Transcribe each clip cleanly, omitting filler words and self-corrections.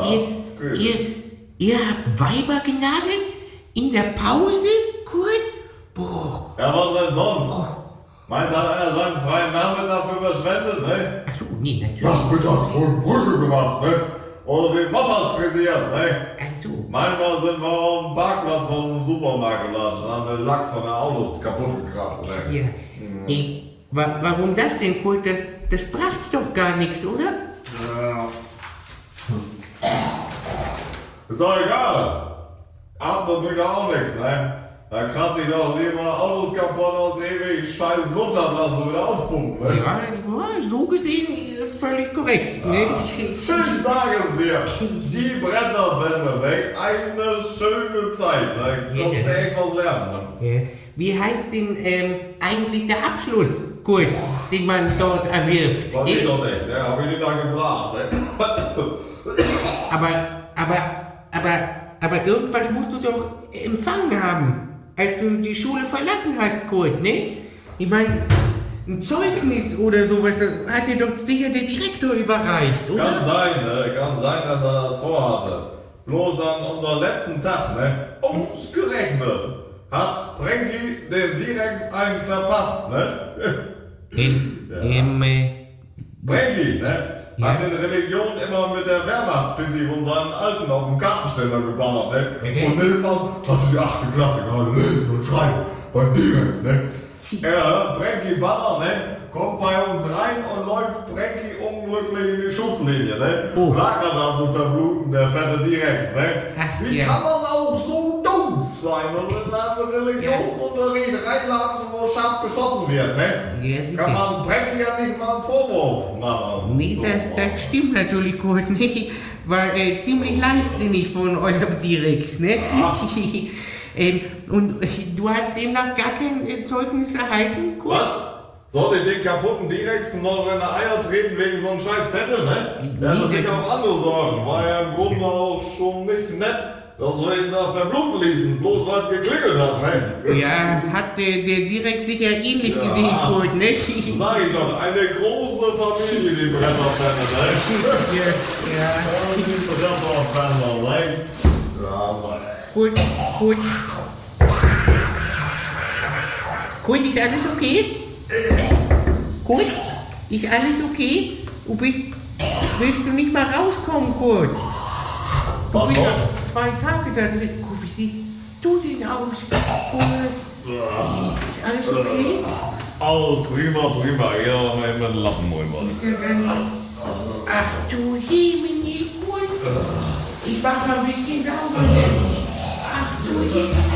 Ihr habt Weiber genagelt? In der Pause, Kurt? Boah. Ja, was denn sonst? Meinst du, hat einer seinen freien Nachmittag dafür verschwendet, ne? Achso, nee, natürlich. Nachmittag und Brüche gemacht, ne? Oder den Moffers frisiert, ne? Achso. Manchmal sind wir auf dem Parkplatz vom Supermarkt gelatscht und haben den Lack von den Autos kaputt gekratzt, ne? Ja. Warum das denn, Kurt? Das brachte doch gar nichts, oder? Ja. Ist doch egal. Atmen bringt auch nichts, ne? Da kratze ich doch lieber Autos kaputt und ewig scheiß Luft ablassen und wieder aufpumpen, ne? Ja, so gesehen völlig korrekt, ne? Ich sage es dir, die Bretterbände, ne? Eine schöne Zeit, ne? Kommst du echt was lernen, ne? Ja. Wie heißt denn eigentlich der Abschluss, Kurt, den man dort erwirbt? Weiß ich doch nicht, ne? Hab ich nicht da gefragt, ne? Aber irgendwas musst du doch empfangen haben, als du die Schule verlassen hast, Kurt, ne? Ich meine, ein Zeugnis oder sowas, das hat dir doch sicher der Direktor überreicht, oder? Kann sein, ne? Kann sein, dass er das vorhatte. Bloß an unserem letzten Tag, ne? Ausgerechnet hat Prenki den Direx einen verpasst, ne? Prenki, ne? Ja. Hat in Religion immer mit der Wehrmachtspissi von seinen Alten auf dem Kartenständer geballert, ne? Okay. Und nebenan hatte die 8. Klasse gerade lesen und schreiben beim Direx, ne? Prenki Baller, ne? Kommt bei uns rein und läuft Prenki unglücklich in die Schusslinie, ne? Oh. Lag er da zu verbluten, der fette Direx, ne? Ach, Wie ja. kann man auch so dumm sein und in einen Religionsunterricht reinlatschen, wo scharf geschossen wird, ne? Ja, sicher. Kann man Prenki ja nicht mal einen Vorwurf machen. Nee, das stimmt natürlich, Kurt, ne? War ziemlich leichtsinnig von eurem Direx, ne? Und du hast demnach gar kein Zeugnis erhalten, Kurt? Was? Soll ich den kaputten Direx noch in die Eier treten wegen so einem scheiß Zettel, ne? Der hatte sich auch andere Sorgen. War ja im Grunde auch schon nicht nett, dass wir ihn da verbluten ließen, bloß weil es geklingelt hat, ne? Ja, hat der Direx sicher ähnlich gesehen, Kurt, ne? Sag ich doch, eine große Familie, die Bretterbände, ne? Ja. Die Bretterbände, ne? Ja, Mann. Kurt, ist alles okay? Kurt, ist alles okay? Willst du nicht mal rauskommen, Kurt? Was bist los? noch 2 Tage da drin. Kurt, wie siehst du denn aus? Kurt, ist alles okay? Alles prima, ja, mit dem Lappen rüber. Ach du Himmel, Kurt. Ich mach mal ein bisschen sauber. Ach du Himmel.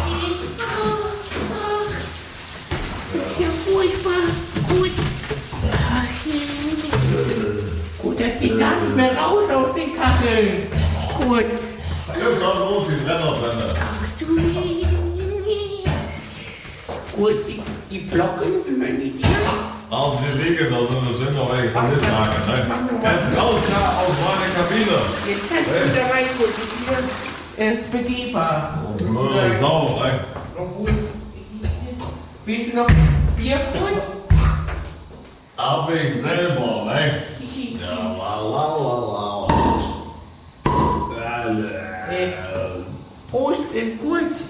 Das ist ja furchtbar. Gut. Ach, Himmel. Gut, das geht gar nicht mehr raus aus den Kacheln. Gut. Jetzt mal los, die Bretterbände. Ach du Himmel. Gut, die Glocken gehören die dir? Also die liegen da so eine schöne Reihe Vermisslage, ne? Jetzt raus da aus meiner Kabine. Jetzt kannst du da rein, Kurt. Die sind begehbar. Sauber, ne? Willst du noch Bier, Kurt? Hab ich selber, ne? Ja, la. Prost, Kurt.